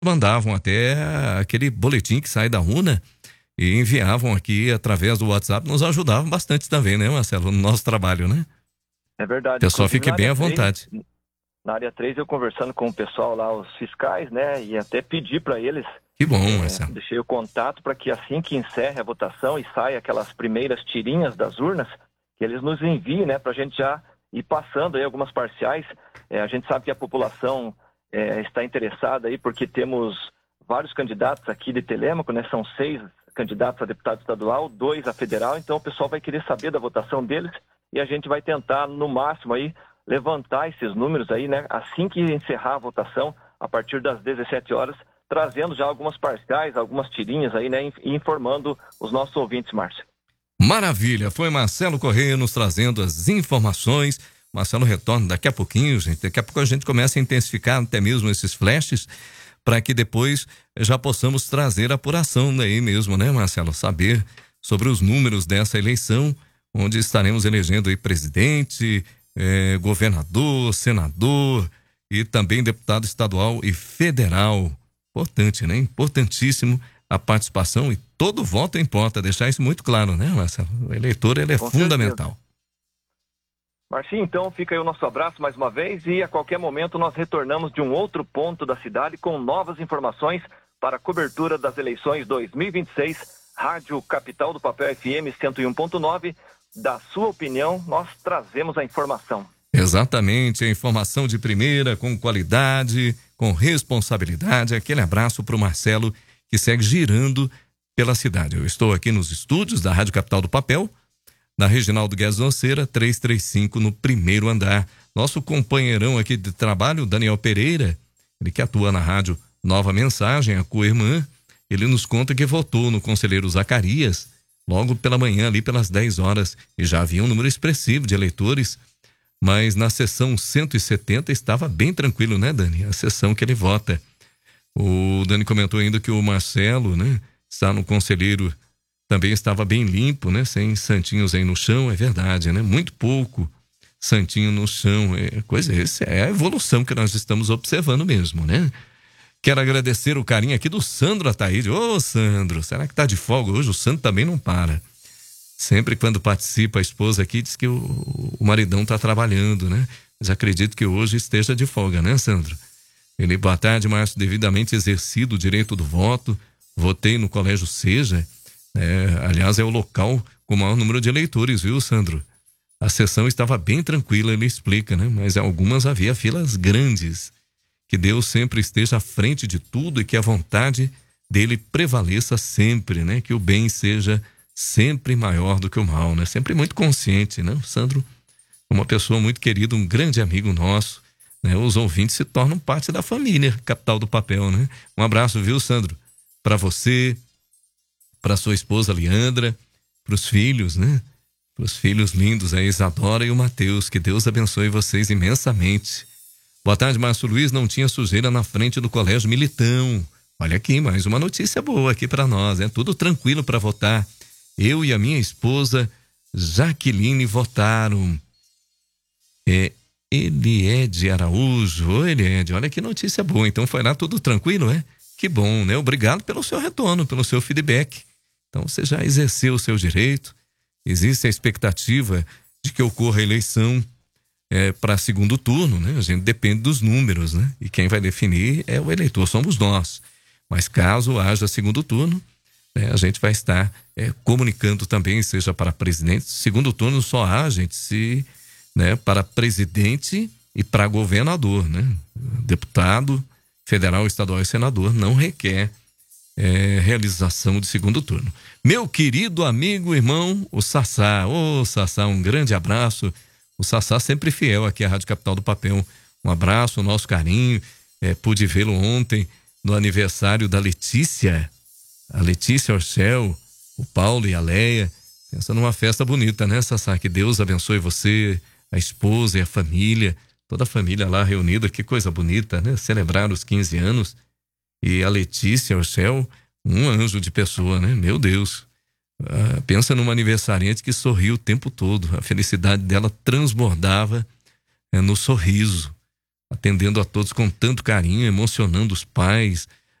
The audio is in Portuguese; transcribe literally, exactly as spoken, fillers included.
mandavam até aquele boletim que sai da urna e enviavam aqui através do WhatsApp, nos ajudavam bastante também, né, Marcelo, no nosso trabalho, né? É verdade. Pessoal, Inclusive, fique bem à três, vontade. Na área três, eu conversando com o pessoal lá, os fiscais, né, e até pedi para eles. Que bom, é, Marcelo. Deixei o contato para que assim que encerre a votação e saia aquelas primeiras tirinhas das urnas, que eles nos enviem, né, para a gente já ir passando aí algumas parciais. É, a gente sabe que a população é, está interessada aí porque temos vários candidatos aqui de Telêmaco, né, são seis candidatos a deputado estadual, dois a federal, então o pessoal vai querer saber da votação deles e a gente vai tentar, no máximo, aí, levantar esses números aí, né, assim que encerrar a votação, a partir das dezessete horas, trazendo já algumas parciais, algumas tirinhas aí, né, e informando os nossos ouvintes, Márcio. Maravilha, foi Marcelo Correia nos trazendo as informações. Marcelo retorna daqui a pouquinho, gente, daqui a pouco a gente começa a intensificar até mesmo esses flashes, para que depois já possamos trazer a apuração daí mesmo, né, Marcelo? Saber sobre os números dessa eleição, onde estaremos elegendo aí presidente, eh, governador, senador e também deputado estadual e federal. Importante, né? Importantíssimo a participação e todo voto importa, deixar isso muito claro, né, Marcelo? O eleitor, ele é Com fundamental. certeza. Marcinho, então fica aí o nosso abraço mais uma vez e a qualquer momento nós retornamos de um outro ponto da cidade com novas informações para a cobertura das eleições dois mil e vinte e seis, Rádio Capital do Papel F M cento e um ponto nove. Da sua opinião, nós trazemos a informação. Exatamente, a informação de primeira, com qualidade, com responsabilidade. Aquele abraço para o Marcelo, que segue girando pela cidade. Eu estou aqui nos estúdios da Rádio Capital do Papel, na Reginaldo Guedes Noceira, trezentos e trinta e cinco, no primeiro andar. Nosso companheirão aqui de trabalho, Daniel Pereira, ele que atua na rádio Nova Mensagem, a co-irmã, ele nos conta que votou no conselheiro Zacarias, logo pela manhã, ali pelas dez horas, e já havia um número expressivo de eleitores, mas na sessão cento e setenta estava bem tranquilo, né, Dani? A sessão que ele vota. O Dani comentou ainda que o Marcelo, né, está no conselheiro, também estava bem limpo, né? Sem santinhos aí no chão, é verdade, né? Muito pouco santinho no chão, é coisa, essa é a evolução que nós estamos observando mesmo, né? Quero agradecer o carinho aqui do Sandro Ataíde. Ô, Sandro, será que tá de folga hoje? O Sandro também não para. Sempre quando participa a esposa aqui diz que o, o maridão tá trabalhando, né? Mas acredito que hoje esteja de folga, né, Sandro? Ele, boa tarde, Márcio, devidamente exercido o direito do voto, votei no Colégio Seja. É, aliás, é o local com o maior número de eleitores, viu, Sandro? A sessão estava bem tranquila, ele explica, né? Mas em algumas havia filas grandes. Que Deus sempre esteja à frente de tudo e que a vontade dele prevaleça sempre, né? Que o bem seja sempre maior do que o mal, né? Sempre muito consciente, né? O Sandro é uma pessoa muito querida, um grande amigo nosso, né? Os ouvintes se tornam parte da família Capital do Papel, né? Um abraço, viu, Sandro? Para você, para sua esposa Leandra, para os filhos, né? Para os filhos lindos, a Isadora e o Matheus, que Deus abençoe vocês imensamente. Boa tarde, Márcio Luiz, não tinha sujeira na frente do Colégio Militão. Olha aqui, mais uma notícia boa aqui para nós, é tudo tranquilo para votar. Eu e a minha esposa Jaqueline votaram. É Eliede Araújo, ô Eliede, olha que notícia boa, então foi lá tudo tranquilo, é? Que bom, né? Obrigado pelo seu retorno, pelo seu feedback. Então você já exerceu o seu direito, existe a expectativa de que ocorra a eleição é, para segundo turno, né? A gente depende dos números, né? E quem vai definir é o eleitor, somos nós. Mas caso haja segundo turno, né, a gente vai estar é, comunicando também, seja para presidente. Segundo turno só há, gente, se, né, para presidente e para governador, né? Deputado federal, estadual e senador não requer é, realização de segundo turno. Meu querido amigo, irmão, o Sassá. Ô, Sassá, um grande abraço. O Sassá sempre fiel aqui à Rádio Capital do Papel. Um abraço, o nosso carinho. É, pude vê-lo ontem no aniversário da Letícia. A Letícia Orcel, o Paulo e a Leia. Pensa numa festa bonita, né, Sassá? Que Deus abençoe você, a esposa e a família. Toda a família lá reunida, que coisa bonita, né? Celebrar os quinze anos. E a Letícia Orcel, um anjo de pessoa, né? Meu Deus. Ah, pensa numa aniversariante que sorriu o tempo todo. A felicidade dela transbordava é, no sorriso, atendendo a todos com tanto carinho, emocionando os pais,